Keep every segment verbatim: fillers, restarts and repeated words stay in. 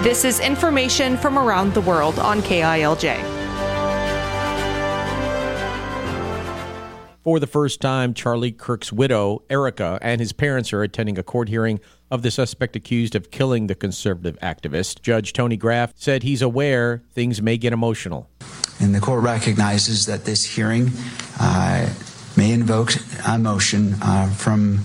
This is information from around the world on K I L J. For the first time, Charlie Kirk's widow, Erica, and his parents are attending a court hearing of the suspect accused of killing the conservative activist. Judge Tony Graff said he's aware things may get emotional. And the court recognizes that this hearing uh, may invoke emotion uh, from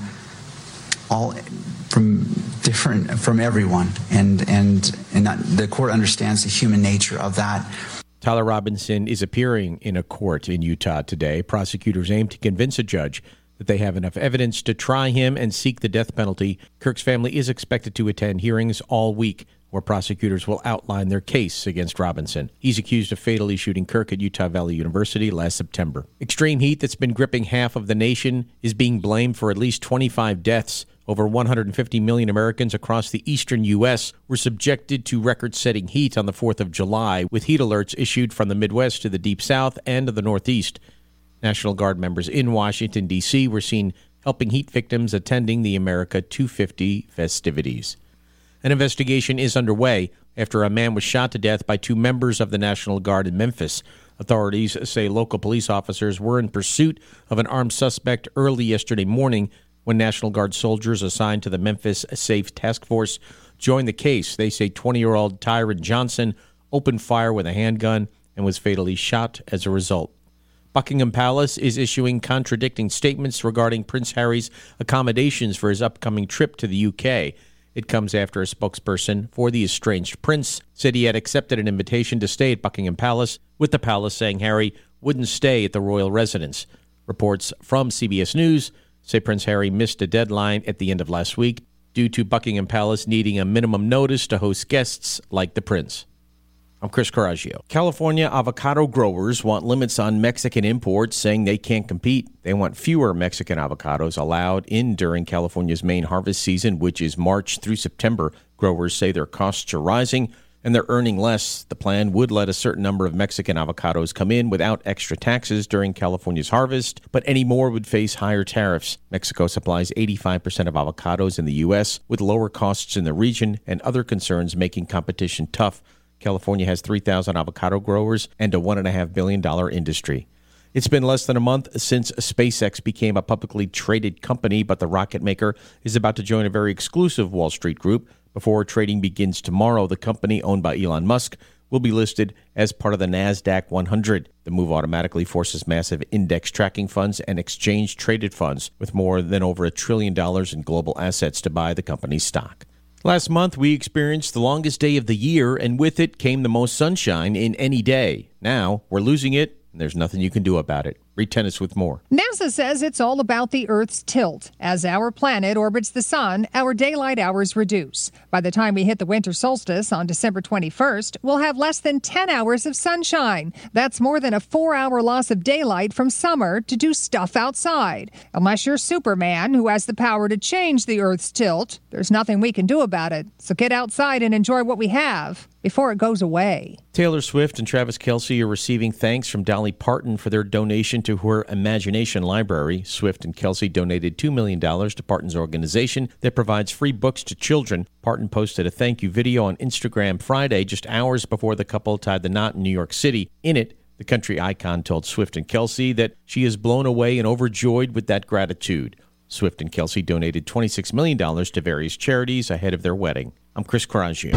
all, from different, from everyone, and and and that the court understands the human nature of that. Tyler Robinson is appearing in a court in Utah today. Prosecutors aim to convince a judge that they have enough evidence to try him and seek the death penalty. Kirk's family is expected to attend hearings all week, where prosecutors will outline their case against Robinson. He's accused of fatally shooting Kirk at Utah Valley University last September. Extreme heat that's been gripping half of the nation is being blamed for at least twenty-five deaths. Over one hundred fifty million Americans across the eastern U S were subjected to record-setting heat on the fourth of July, with heat alerts issued from the Midwest to the Deep South and to the Northeast. National Guard members in Washington, D C were seen helping heat victims attending the America two fifty festivities. An investigation is underway after a man was shot to death by two members of the National Guard in Memphis. Authorities say local police officers were in pursuit of an armed suspect early yesterday morning when National Guard soldiers assigned to the Memphis Safe Task Force joined the case. They say twenty-year-old Tyron Johnson opened fire with a handgun and was fatally shot as a result. Buckingham Palace is issuing contradicting statements regarding Prince Harry's accommodations for his upcoming trip to the U K. It comes after a spokesperson for the estranged prince said he had accepted an invitation to stay at Buckingham Palace, with the palace saying Harry wouldn't stay at the royal residence. Reports from C B S News say Prince Harry missed a deadline at the end of last week due to Buckingham Palace needing a minimum notice to host guests like the prince. I'm Chris Coraggio. California avocado growers want limits on Mexican imports, saying they can't compete. They want fewer Mexican avocados allowed in during California's main harvest season, which is March through September. Growers say their costs are rising and they're earning less. The plan would let a certain number of Mexican avocados come in without extra taxes during California's harvest, but any more would face higher tariffs. Mexico supplies eighty-five percent of avocados in the U S, with lower costs in the region and other concerns making competition tough. California has three thousand avocado growers and a one point five billion dollars industry. It's been less than a month since SpaceX became a publicly traded company, but the rocket maker is about to join a very exclusive Wall Street group. Before trading begins tomorrow, the company, owned by Elon Musk, will be listed as part of the NASDAQ one hundred. The move automatically forces massive index tracking funds and exchange-traded funds with more than over a trillion dollars in global assets to buy the company's stock. Last month, we experienced the longest day of the year, and with it came the most sunshine in any day. Now, we're losing it, and there's nothing you can do about it. Read Tennis with more. NASA says it's all about the Earth's tilt. As our planet orbits the sun, our daylight hours reduce. By the time we hit the winter solstice on December twenty-first, we'll have less than ten hours of sunshine. That's more than a four-hour loss of daylight from summer to do stuff outside. Unless you're Superman, who has the power to change the Earth's tilt, there's nothing we can do about it. So get outside and enjoy what we have before it goes away. Taylor Swift and Travis Kelce are receiving thanks from Dolly Parton for their donation to her Imagination Library. Swift and Kelce donated two million dollars to Parton's organization that provides free books to children. Parton posted a thank you video on Instagram Friday, just hours before the couple tied the knot in New York City. In it, the country icon told Swift and Kelce that she is blown away and overjoyed with that gratitude. Swift and Kelce donated twenty-six million dollars to various charities ahead of their wedding. I'm Chris Coraggio.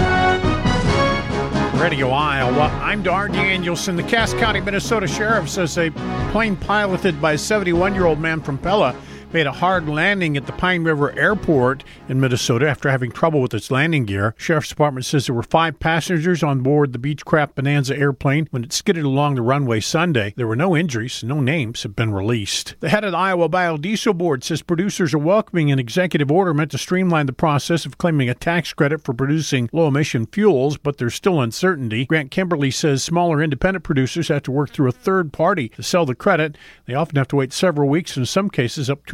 Radio Iowa, I'm Dar Danielson. The Cass County, Minnesota Sheriff says a plane piloted by a seventy-one-year-old man from Pella made a hard landing at the Pine River Airport in Minnesota after having trouble with its landing gear. Sheriff's Department says there were five passengers on board the Beechcraft Bonanza airplane when it skidded along the runway Sunday. There were no injuries. No names have been released. The head of the Iowa Biodiesel Board says producers are welcoming an executive order meant to streamline the process of claiming a tax credit for producing low-emission fuels, but there's still uncertainty. Grant Kimberly says smaller independent producers have to work through a third party to sell the credit. They often have to wait several weeks, in some cases up to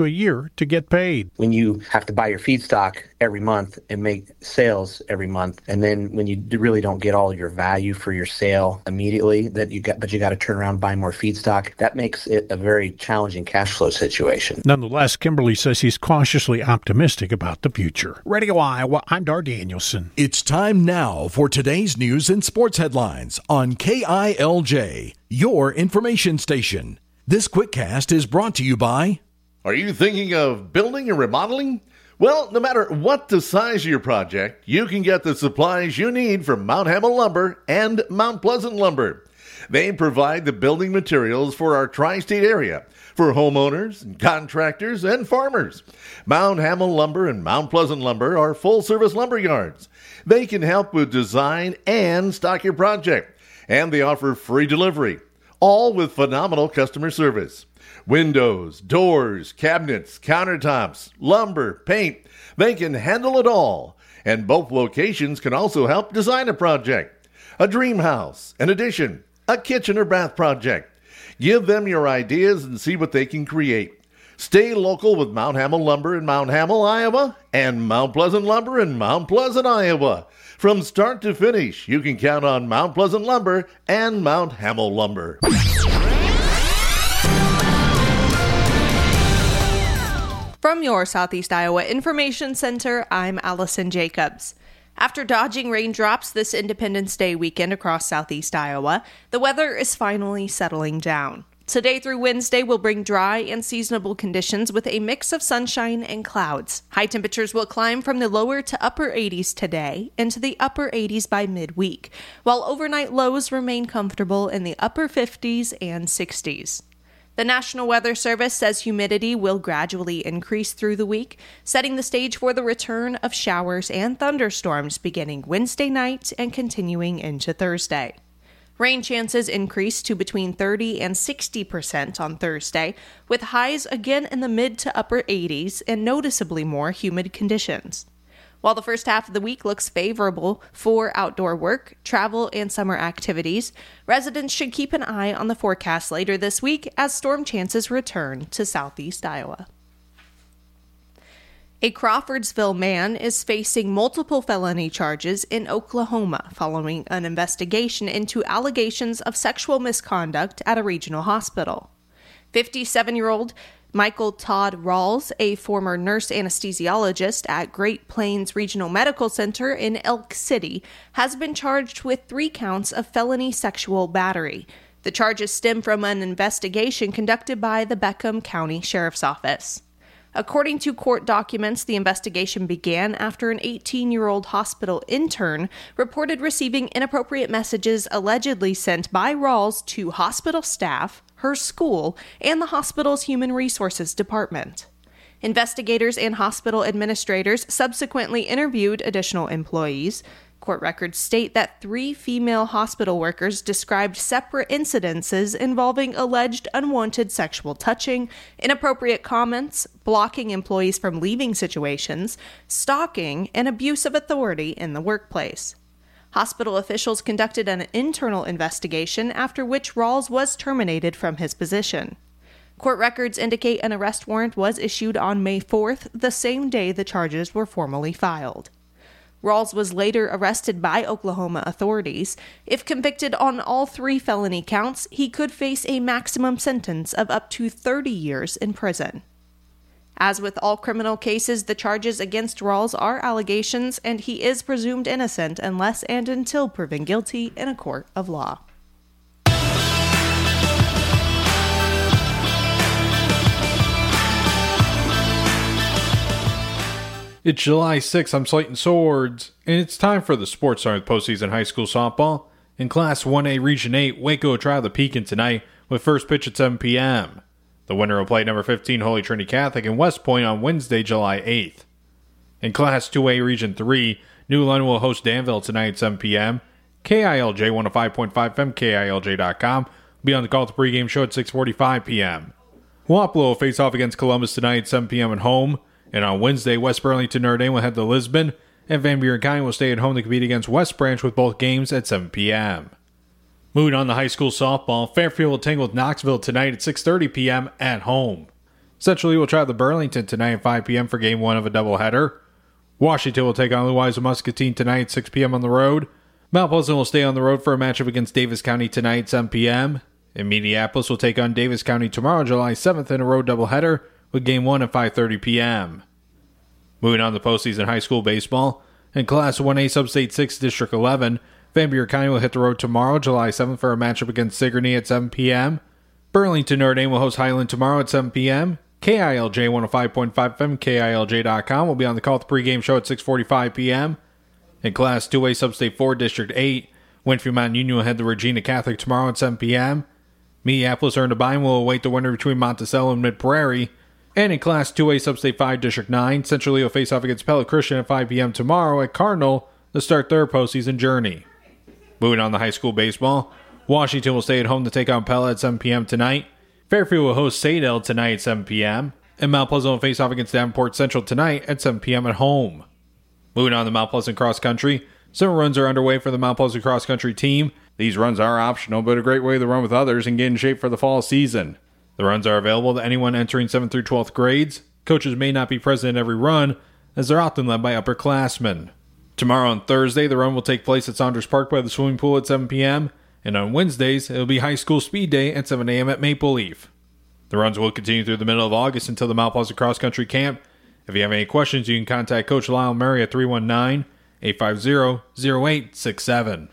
to a year to get paid. When you have to buy your feedstock every month and make sales every month, and then when you really don't get all your value for your sale immediately, that you got, but you got to turn around and buy more feedstock, that makes it a very challenging cash flow situation. Nonetheless, Kimberly says he's cautiously optimistic about the future. Radio Iowa, I'm Dar Danielson. It's time now for today's news and sports headlines on K I L J, your information station. This QuickCast is brought to you by... Are you thinking of building or remodeling? Well, no matter what the size of your project, you can get the supplies you need from Mount Hamel Lumber and Mount Pleasant Lumber. They provide the building materials for our tri-state area, for homeowners, and contractors, and farmers. Mount Hamel Lumber and Mount Pleasant Lumber are full-service lumber yards. They can help with design and stock your project, and they offer free delivery, all with phenomenal customer service. Windows, doors, cabinets, countertops, lumber, paint, they can handle it all. And both locations can also help design a project, a dream house, an addition, a kitchen or bath project. Give them your ideas and see what they can create. Stay local with Mount Hamel Lumber in Mount Hamel, Iowa, and Mount Pleasant Lumber in Mount Pleasant, Iowa. From start to finish, you can count on Mount Pleasant Lumber and Mount Hamel Lumber. From your Southeast Iowa Information Center, I'm Allison Jacobs. After dodging raindrops this Independence Day weekend across Southeast Iowa, the weather is finally settling down. Today through Wednesday will bring dry and seasonable conditions with a mix of sunshine and clouds. High temperatures will climb from the lower to upper eighties today into the upper eighties by midweek, while overnight lows remain comfortable in the upper fifties and sixties. The National Weather Service says humidity will gradually increase through the week, setting the stage for the return of showers and thunderstorms beginning Wednesday night and continuing into Thursday. Rain chances increase to between thirty and sixty percent on Thursday, with highs again in the mid to upper eighties and noticeably more humid conditions. While the first half of the week looks favorable for outdoor work, travel, and summer activities, residents should keep an eye on the forecast later this week as storm chances return to Southeast Iowa. A Crawfordsville man is facing multiple felony charges in Oklahoma following an investigation into allegations of sexual misconduct at a regional hospital. fifty-seven-year-old Michael Todd Rawls, a former nurse anesthesiologist at Great Plains Regional Medical Center in Elk City, has been charged with three counts of felony sexual battery. The charges stem from an investigation conducted by the Beckham County Sheriff's Office. According to court documents, the investigation began after an eighteen-year-old hospital intern reported receiving inappropriate messages allegedly sent by Rawls to hospital staff, her school, and the hospital's Human Resources Department. Investigators and hospital administrators subsequently interviewed additional employees. Court records state that three female hospital workers described separate incidences involving alleged unwanted sexual touching, inappropriate comments, blocking employees from leaving situations, stalking, and abuse of authority in the workplace. Hospital officials conducted an internal investigation after which Rawls was terminated from his position. Court records indicate an arrest warrant was issued on May fourth, the same day the charges were formally filed. Rawls was later arrested by Oklahoma authorities. If convicted on all three felony counts, he could face a maximum sentence of up to thirty years in prison. As with all criminal cases, the charges against Rawls are allegations, and he is presumed innocent unless and until proven guilty in a court of law. It's July sixth, I'm Slayton Swords, and it's time for the Sports Center with postseason high school softball. In Class one A Region eight, Waco will try the Pekin tonight with first pitch at seven p.m. The winner will play number fifteen Holy Trinity Catholic in West Point on Wednesday, July eighth. In Class two A Region three, New London will host Danville tonight at seven p.m. K I L J one oh five point five F M, K I L J dot com will be on the call to pregame show at six forty-five p.m. Wapello will face off against Columbus tonight at seven p.m. at home. And on Wednesday, West Burlington Notre Dame will head to Lisbon, and Van Buren County will stay at home to compete against West Branch with both games at seven p.m. Moving on to high school softball, Fairfield will tangle with Knoxville tonight at six thirty p.m. at home. Central Lee will travel to Burlington tonight at five p.m. for game one of a doubleheader. Washington will take on Louisa Muscatine tonight at six p.m. on the road. Mount Pleasant will stay on the road for a matchup against Davis County tonight at seven p.m. And Minneapolis will take on Davis County tomorrow, July seventh, in a road doubleheader with game one at five thirty p.m. Moving on to postseason high school baseball. In Class one A Substate six, District eleven, Van Buren County will hit the road tomorrow, July seventh, for a matchup against Sigourney at seven p.m. Burlington Notre Dame will host Highland tomorrow at seven p.m. K I L J one oh five point five F M, K I L J dot com will be on the call at the pregame show at six forty-five p.m. In Class two A Substate four, District eight, Winfield Mountain Union will head to Regina Catholic tomorrow at seven p.m. Minneapolis Irvine will await the winner between Monticello and Mid-Prairie. And in Class two A Substate five, District nine, Central Lee will face off against Pella Christian at five p.m. tomorrow at Cardinal to start their postseason journey. Moving on to high school baseball, Washington will stay at home to take on Pella at seven p.m. tonight. Fairfield will host Sadell tonight at seven p.m. And Mount Pleasant will face off against Davenport Central tonight at seven p.m. at home. Moving on to Mount Pleasant Cross Country, summer runs are underway for the Mount Pleasant Cross Country team. These runs are optional, but a great way to run with others and get in shape for the fall season. The runs are available to anyone entering seventh through twelfth grades. Coaches may not be present at every run, as they're often led by upperclassmen. Tomorrow on Thursday, the run will take place at Saunders Park by the swimming pool at seven p.m., and on Wednesdays, it will be High School Speed Day at seven a.m. at Maple Leaf. The runs will continue through the middle of August until the Mount Pleasant Cross Country Camp. If you have any questions, you can contact Coach Lyle Murray at three one nine, eight five zero, zero eight six seven.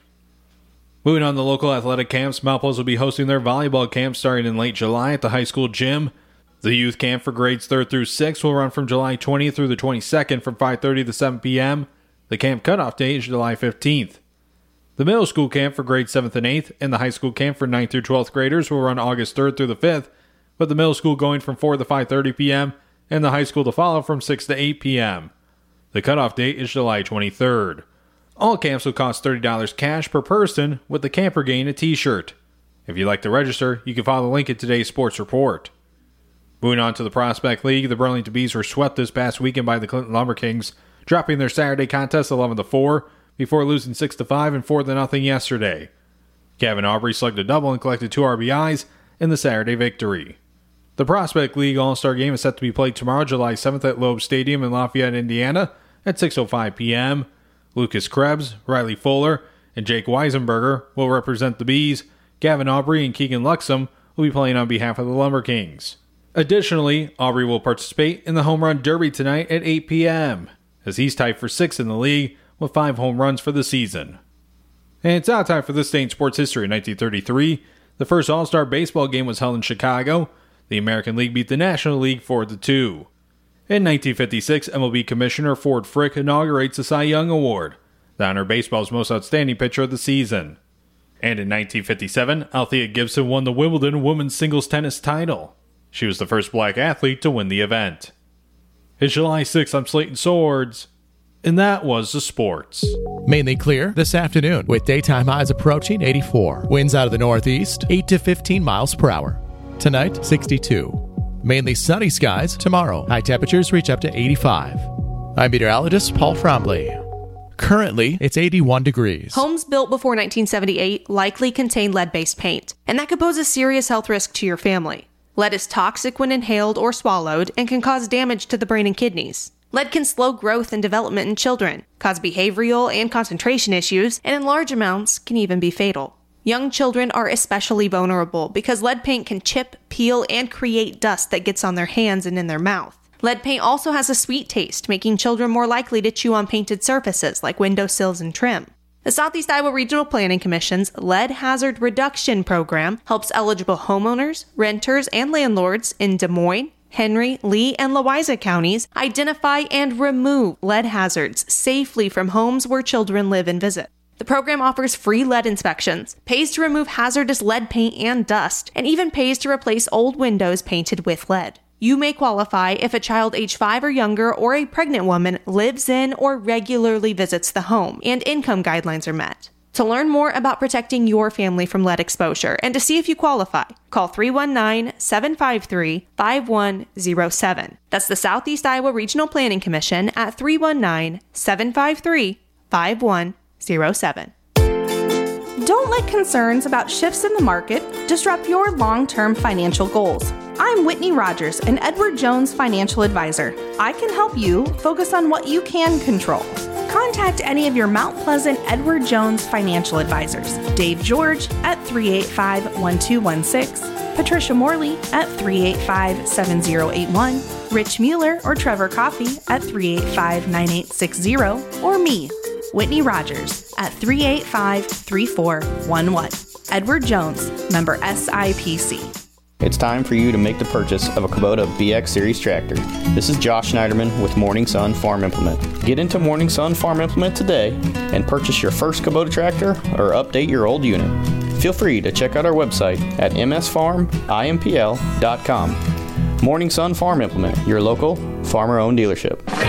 Moving on to local athletic camps, Mount Pleasant will be hosting their volleyball camp starting in late July at the high school gym. The youth camp for grades third through sixth will run from July twentieth through the twenty-second from five thirty to seven p.m. The camp cutoff date is July fifteenth. The middle school camp for grades seventh and eighth and the high school camp for ninth through twelfth graders will run August third through the fifth, with the middle school going from four to five thirty p.m. and the high school to follow from six to eight p.m. The cutoff date is July twenty-third. All camps will cost thirty dollars cash per person, with the camper getting a t-shirt. If you'd like to register, you can follow the link in today's sports report. Moving on to the Prospect League, the Burlington Bees were swept this past weekend by the Clinton Lumber Kings, dropping their Saturday contest eleven to four before losing six to five and four to nothing yesterday. Kevin Aubrey slugged a double and collected two R B Is in the Saturday victory. The Prospect League All-Star Game is set to be played tomorrow, July seventh at Loeb Stadium in Lafayette, Indiana at six oh five p.m. Lucas Krebs, Riley Fuller, and Jake Weisenberger will represent the Bees. Gavin Aubrey and Keegan Luxem will be playing on behalf of the Lumber Kings. Additionally, Aubrey will participate in the Home Run Derby tonight at eight p.m., as he's tied for sixth in the league with five home runs for the season. And it's now time for this day in sports history. In nineteen thirty-three, the first All-Star baseball game was held in Chicago. The American League beat the National League four to two. In nineteen fifty-six, M L B Commissioner Ford Frick inaugurates the Cy Young Award, the honor baseball's most outstanding pitcher of the season. And in nineteen fifty-seven, Althea Gibson won the Wimbledon women's singles tennis title. She was the first black athlete to win the event. It's July sixth, I'm Slayton Swords, and that was the sports. Mainly clear this afternoon with daytime highs approaching eighty-four. Winds out of the northeast, eight to fifteen miles per hour. Tonight, sixty-two. Mainly sunny skies tomorrow. High temperatures reach up to eighty-five. I'm meteorologist Paul Fromley. Currently, it's eighty-one degrees. Homes built before nineteen seventy-eight likely contain lead-based paint, and that could pose a serious health risk to your family. Lead is toxic when inhaled or swallowed and can cause damage to the brain and kidneys. Lead can slow growth and development in children, cause behavioral and concentration issues, and in large amounts can even be fatal. Young children are especially vulnerable because lead paint can chip, peel, and create dust that gets on their hands and in their mouth. Lead paint also has a sweet taste, making children more likely to chew on painted surfaces like windowsills and trim. The Southeast Iowa Regional Planning Commission's Lead Hazard Reduction Program helps eligible homeowners, renters, and landlords in Des Moines, Henry, Lee, and Louisa counties identify and remove lead hazards safely from homes where children live and visit. The program offers free lead inspections, pays to remove hazardous lead paint and dust, and even pays to replace old windows painted with lead. You may qualify if a child age five or younger or a pregnant woman lives in or regularly visits the home and income guidelines are met. To learn more about protecting your family from lead exposure and to see if you qualify, call three one nine, seven five three, five one zero seven. That's the Southeast Iowa Regional Planning Commission at three one nine, seven five three, five one zero seven. Don't let concerns about shifts in the market disrupt your long-term financial goals. I'm Whitney Rogers, an Edward Jones financial advisor. I can help you focus on what you can control. Contact any of your Mount Pleasant Edward Jones financial advisors. Dave George at three eight five, one two one six, Patricia Morley at three eight five, seven zero eight one, Rich Mueller or Trevor Coffey at three eight five, nine eight six zero, or me, Whitney Rogers, at three eight five, three four one one. Edward Jones, member S I P C. It's time for you to make the purchase of a Kubota B X Series tractor. This is Josh Schneiderman with Morning Sun Farm Implement. Get into Morning Sun Farm Implement today and purchase your first Kubota tractor or update your old unit. Feel free to check out our website at m s farm impl dot com. Morning Sun Farm Implement, your local farmer-owned dealership.